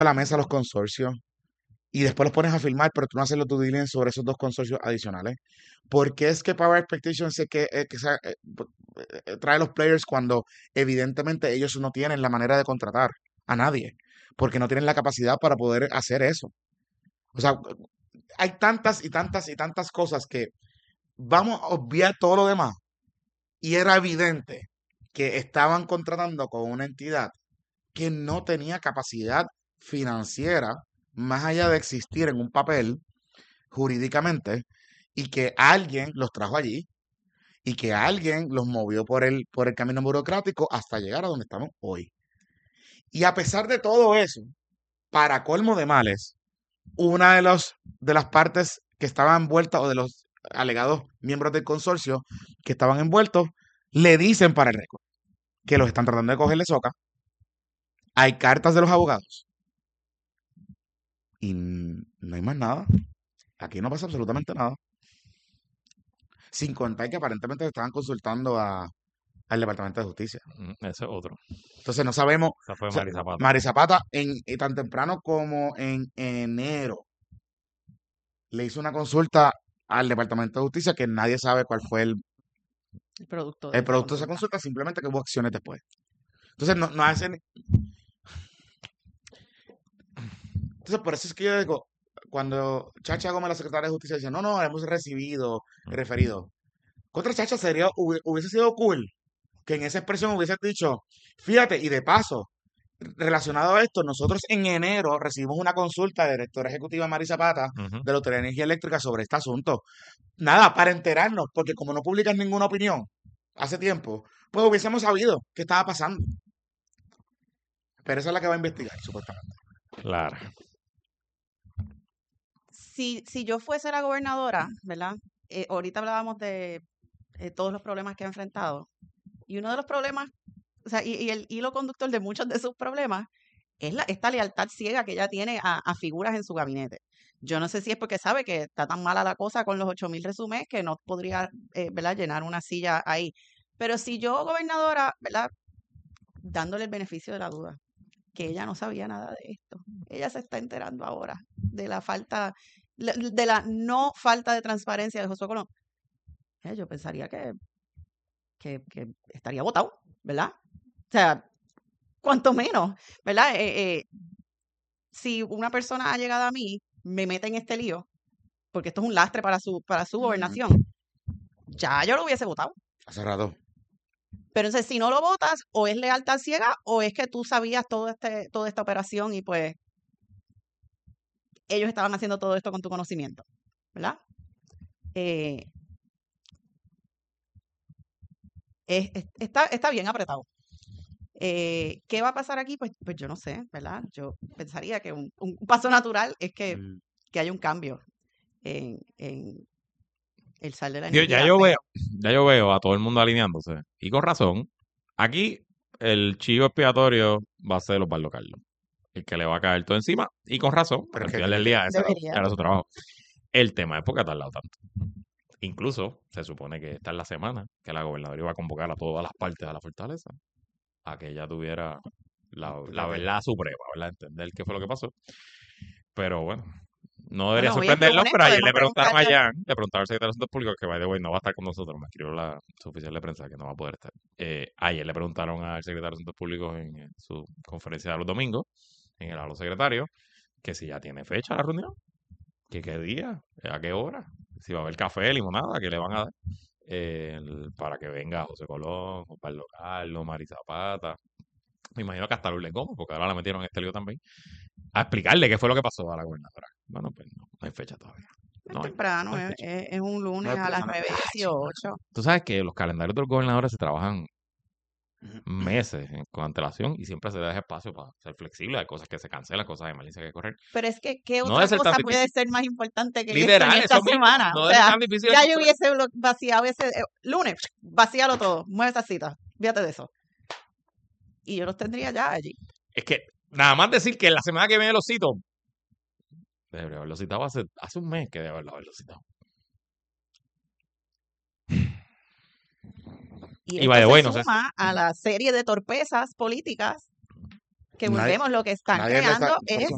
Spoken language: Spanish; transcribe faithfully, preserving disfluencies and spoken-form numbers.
a la mesa los consorcios y después los pones a firmar, pero tú no haces los due diligence sobre esos dos consorcios adicionales. ¿Por qué es que Power Expectations es que, eh, que sa- eh, p- eh, trae los players cuando evidentemente ellos no tienen la manera de contratar a nadie? Porque no tienen la capacidad para poder hacer eso. O sea, hay tantas y tantas y tantas cosas que vamos a obviar todo lo demás. Y era evidente que estaban contratando con una entidad que no tenía capacidad financiera más allá de existir en un papel jurídicamente y que alguien los trajo allí y que alguien los movió por el, por el camino burocrático hasta llegar a donde estamos hoy. Y a pesar de todo eso, para colmo de males, una de, los, de las partes que estaban envueltas o de los alegados miembros del consorcio que estaban envueltos, le dicen para el récord que los están tratando de cogerle soca. Hay cartas de los abogados y no hay más nada. Aquí no pasa absolutamente nada. Sin contar que aparentemente estaban consultando a, al Departamento de Justicia. Mm, Ese es otro. Entonces no sabemos, o Esa fue sea, Mari Zapata. Mari Zapata en, en tan temprano como en enero le hizo una consulta al Departamento de Justicia que nadie sabe cuál fue el, El producto de el esa producto de esa consulta. consulta, simplemente que hubo acciones después. Entonces no, no hacen... Entonces por eso es que yo digo, cuando Chacha Gómez, la secretaria de Justicia, dice, no, no, hemos recibido, referido. Contra Chacha sería, hubi- hubiese sido cool que en esa expresión hubiese dicho, fíjate, y de paso, relacionado a esto, nosotros en enero recibimos una consulta de directora ejecutiva Mari Zapata Ujú. de la Autoridad de Energía Eléctrica sobre este asunto. Nada, para enterarnos, porque como no publican ninguna opinión hace tiempo, pues hubiésemos sabido qué estaba pasando. Pero esa es la que va a investigar, supuestamente. Claro. Si, si yo fuese la gobernadora, ¿verdad? Eh, ahorita hablábamos de eh, todos los problemas que ha enfrentado. Y uno de los problemas, o sea, y, y el hilo conductor de muchos de sus problemas es la, esta lealtad ciega que ella tiene a, a figuras en su gabinete. Yo no sé si es porque sabe que está tan mala la cosa con los ocho mil resúmenes que no podría, eh, ¿verdad?, llenar una silla ahí. Pero si yo, gobernadora, ¿verdad?, dándole el beneficio de la duda, que ella no sabía nada de esto. Ella se está enterando ahora de la falta, la- de la no falta de transparencia de Josué Colón. Eh, Yo pensaría que, que, que estaría votado, ¿verdad? O sea, cuanto menos, ¿verdad? Eh, eh, si una persona ha llegado a mí, me mete en este lío, porque esto es un lastre para su, para su Ujú. gobernación, ya yo lo hubiese votado. Hace rato. Pero entonces, si no lo votas, o es lealtad ciega, o es que tú sabías todo este, toda esta operación y pues ellos estaban haciendo todo esto con tu conocimiento, ¿verdad? Eh, es- es- está, está bien apretado. Eh, ¿qué va a pasar aquí? Pues, pues yo no sé, ¿verdad? Yo pensaría que un, un paso natural es que, Mm. que haya un cambio en, en el sal de la Yo- ya energía. yo Pero veo, ya yo veo a todo el mundo alineándose. Y con razón. Aquí el chivo expiatorio va a ser los Osvaldo Carlos. El que le va a caer todo encima. Y con razón. Pero Al es que final del tiene que... día ese era, debería. era su trabajo. El tema es porque ha tardado tanto. Incluso se supone que esta es la semana que la gobernadora iba a convocar a todas las partes a la fortaleza a que ella tuviera la, la Fíjate. verdad suprema, ¿verdad? Entender qué fue lo que pasó. Pero bueno, no debería Bueno, hoy es sorprendernos, lunes, pero ayer podemos le preguntaron a preguntarle. Jan, le preguntaron al secretario de Asuntos Públicos que, by the way, no va a estar con nosotros. Me escribió la su oficial de prensa que no va a poder estar. Eh, ayer le preguntaron al secretario de Asuntos Públicos en, en su conferencia de los domingos, en el hablo secretario, que si ya tiene fecha la reunión, que qué día, a qué hora, si va a haber café, limonada, que le van a dar, eh, el- para que venga José Colón, Juan Pablo Carlos, Mari Zapata. Me imagino que hasta Lourdes Gómez, porque ahora la metieron en este lío también, a explicarle qué fue lo que pasó a la gobernadora. Bueno, pues no, no hay fecha todavía. Es No hay, temprano, no hay es, fecha. es- es un No lunes hay a las fecha, no hay nueve y fecha. dieciocho. Tú sabes que los calendarios de los gobernadores se trabajan Ujú. meses en- con antelación y siempre se deja espacio para ser flexible. Hay cosas que se cancelan, cosas de emergencia que correr. Pero es que, ¿qué No otra debe ser tan cosa puede difícil. ser más importante que esto en Literal, esta eso mismo. semana? No O debe ser sea, tan difícil ya eso. yo hubiese blo- vaciado ese eh, lunes, vacíalo todo, mueve esa cita, fíjate de eso. Y yo los tendría ya allí. Es que nada más decir que la semana que viene los cito, debería haberlo citado hace, hace un mes que debe haberlo, haberlo citado. Y Y esto by the se way, no sé. suma a la serie de torpezas políticas que Nadie, volvemos, lo que están nadie le está... creando es